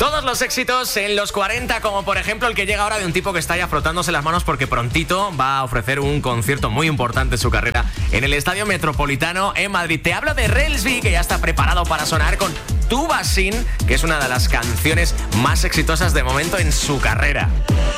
Todos los éxitos en los 40, como por ejemplo el que llega ahora de un tipo que está ya frotándose las manos porque prontito va a ofrecer un concierto muy importante en su carrera en el Estadio Metropolitano en Madrid. Te hablo de Relsby, que ya está preparado para sonar con Tu Vaccine, que es una de las canciones más exitosas de momento en su carrera.